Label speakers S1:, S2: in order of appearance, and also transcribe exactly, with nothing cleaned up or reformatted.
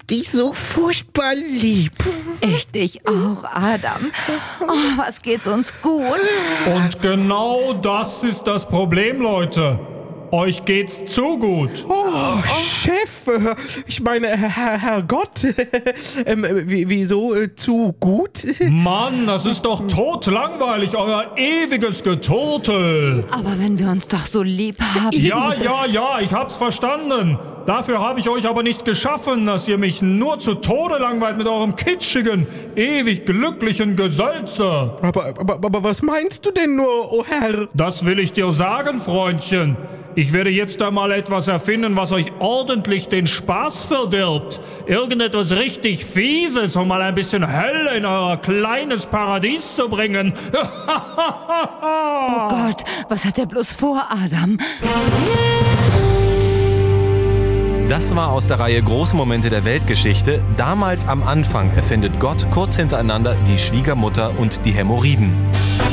S1: hab dich so furchtbar lieb.
S2: Ich dich auch, Adam. Oh, was geht's uns gut.
S3: Und genau das ist das Problem, Leute. Euch geht's zu gut.
S1: Oh, Chef, äh, ich meine, Herr, Herr Gott, ähm, w- wieso äh, zu gut?
S3: Mann, das ist doch totlangweilig, euer ewiges Geturtel.
S2: Aber wenn wir uns doch so lieb haben.
S3: Ja, ja, ja, ich hab's verstanden. Dafür habe ich euch aber nicht geschaffen, dass ihr mich nur zu Tode langweilt mit eurem kitschigen, ewig glücklichen Gesölze.
S1: Aber, aber, aber was meinst du denn nur, oh Herr?
S3: Das will ich dir sagen, Freundchen. Ich werde jetzt einmal etwas erfinden, was euch ordentlich den Spaß verdirbt. Irgendetwas richtig Fieses, um mal ein bisschen Hölle in euer kleines Paradies zu bringen.
S2: Oh Gott, was hat er bloß vor, Adam?
S4: Das war aus der Reihe Große Momente der Weltgeschichte. Damals am Anfang erfindet Gott kurz hintereinander die Schwiegermutter und die Hämorrhoiden.